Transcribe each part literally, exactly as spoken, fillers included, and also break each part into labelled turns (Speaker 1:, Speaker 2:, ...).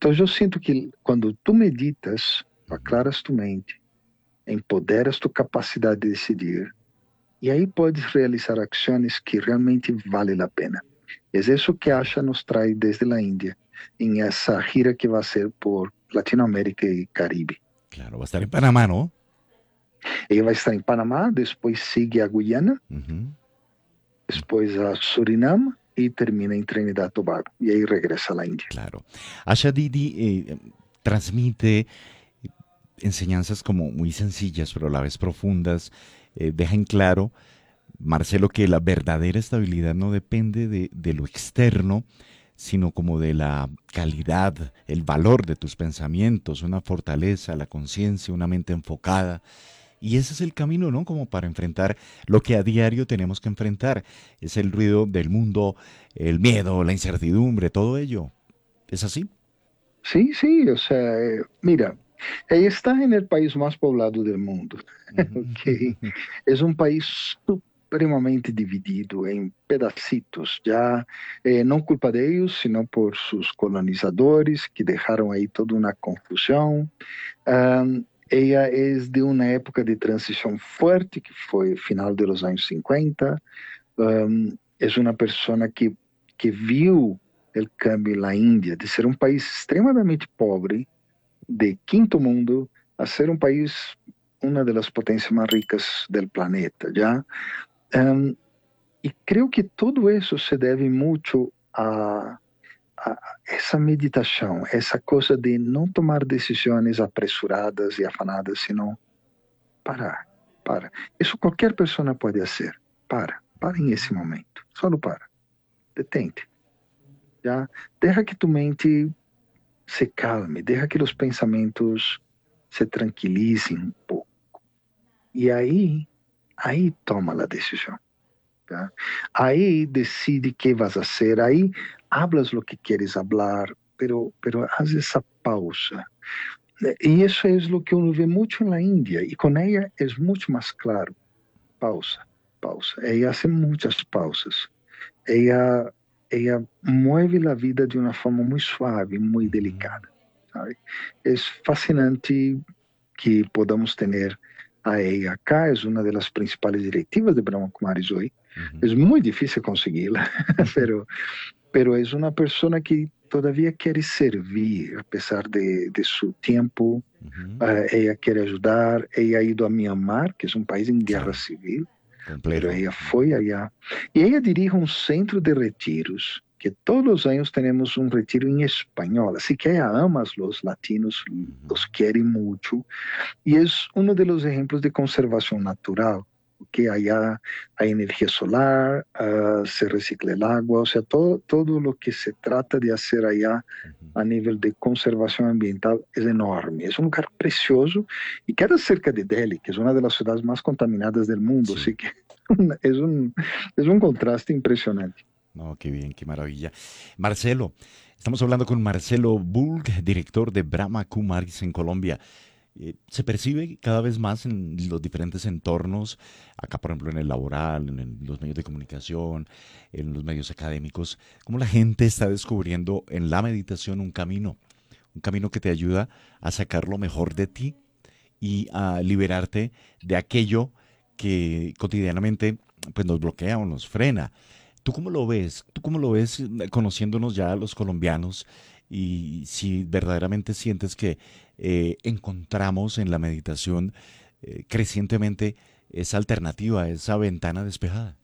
Speaker 1: Então eu sinto que quando tu meditas, tu aclaras tu mente, empoderas tu capacidade de decidir, e aí podes realizar ações que realmente valem a pena. É isso que a Asha nos traz desde a Índia, em essa gira que vai ser por Latinoamérica e Caribe.
Speaker 2: Claro, va a estar en Panamá, ¿no?
Speaker 1: Ela vai estar em Panamá, depois sigue a Guiana,
Speaker 2: Ujú.
Speaker 1: depois a Suriname e termina em Trinidad e Tobago. E aí regressa à Índia.
Speaker 2: Claro. Asha Didi eh, transmite enseñanzas como muy sencillas, pero a la vez profundas. Eh, deja en claro, Marcelo, que la verdadera estabilidad no depende de, de lo externo, sino como de la calidad, el valor de tus pensamientos, una fortaleza, la conciencia, una mente enfocada. Y ese es el camino, ¿no? Como para enfrentar lo que a diario tenemos que enfrentar. Es el ruido del mundo, el miedo, la incertidumbre, todo ello. ¿Es así?
Speaker 1: Sí, sí, o sea, eh, mira, ella está en el país más poblado del mundo, ¿ok?
Speaker 2: Ujú.
Speaker 1: Es un país supremamente dividido en pedacitos, ya eh, no culpa de ellos, sino por sus colonizadores que dejaron ahí toda una confusión. Um, ella es de una época de transición fuerte, que fue final de los años cincuenta. Um, es una persona que, que vio el cambio en la India, de ser un país extremadamente pobre, de quinto mundo, a ser un país, una de las potencias más ricas del planeta, ¿ya? Um, y creo que todo eso se debe mucho a, a essa meditação, essa coisa de não tomar decisões apresuradas e afanadas, senão parar, para. Isso qualquer pessoa pode fazer. Para, para em esse momento. Só para. Detente. Já? Deixa que tu mente se calme, deixa que os pensamentos se tranquilizem um pouco. E aí, aí toma a decisão. Tá? Aí decide o que vas a hacer, aí hablas o que quieres hablar, pero, pero haz essa pausa. E isso é o que uno vê muito na Índia, e com ela é muito mais claro. Pausa, pausa. Ela hace muitas pausas. Ela, ela move a vida de uma forma muito suave, muito delicada. Sabe? É fascinante que podamos ter a ella acá, es una de las principales directivas de Brahma Kumaris hoy.
Speaker 2: Ujú.
Speaker 1: Es muy difícil conseguirla, pero, pero es una persona que todavía quiere servir a pesar de, de su tiempo.
Speaker 2: Ujú.
Speaker 1: Uh, ella quiere ayudar, ella ha ido a Myanmar, que es un país en guerra
Speaker 2: Claro,
Speaker 1: civil, pero
Speaker 2: complejo.
Speaker 1: ella fue allá. Y ella dirige un centro de retiros, que todos los años tenemos un retiro en español, así que ella ama a los latinos,
Speaker 2: Ujú.
Speaker 1: los quiere mucho. Y es uno de los ejemplos de conservación natural, que allá hay energía solar, uh, se recicla el agua, o sea, todo, todo lo que se trata de hacer allá
Speaker 2: Ujú.
Speaker 1: a nivel de conservación ambiental es enorme. Es un lugar precioso y queda cerca de Delhi, que es una de las ciudades más contaminadas del mundo,
Speaker 2: Sí.
Speaker 1: así que es un, es un contraste impresionante.
Speaker 2: No, qué bien, qué maravilla. Marcelo, estamos hablando con Marcelo Bulg, director de Brahma Kumaris en Colombia. Eh, se percibe cada vez más en los diferentes entornos, acá por ejemplo en el laboral, en, el- los medios de comunicación, en los medios académicos, cómo la gente está descubriendo en la meditación un camino, un camino que te ayuda a sacar lo mejor de ti y a liberarte de aquello que cotidianamente pues, nos bloquea o nos frena. ¿Tú cómo lo ves? ¿Tú cómo lo ves eh, conociéndonos ya a los colombianos y si verdaderamente sientes que eh, encontramos en la meditación eh, crecientemente esa alternativa, esa ventana despejada?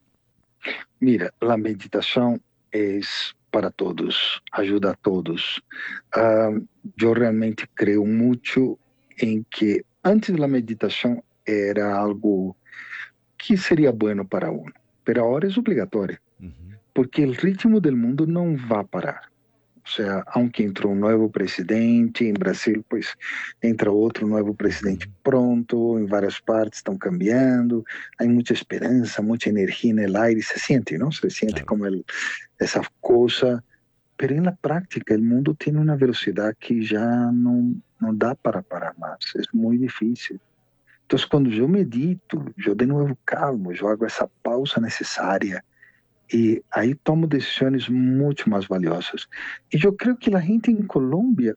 Speaker 1: Mira, la meditación es para todos, ayuda a todos. Ah, yo realmente creo mucho en que antes de la meditación era algo que sería bueno para uno, pero ahora es obligatorio,
Speaker 2: Ujú.
Speaker 1: porque el ritmo del mundo no va a parar. O sea, aunque entró un nuevo presidente, en Brasil pues entra otro nuevo presidente
Speaker 2: Ujú.
Speaker 1: pronto, en varias partes están cambiando, hay mucha esperanza, mucha energía en el aire, se siente, ¿no? Se siente
Speaker 2: Claro.
Speaker 1: como el, esa cosa, pero en la práctica el mundo tiene una velocidad que ya no, no da para parar más, es muy difícil. Entonces cuando yo medito, yo de nuevo calmo, yo hago esa pausa necesaria, e aí tomo decisões muito mais valiosas. E eu creio que a gente em Colômbia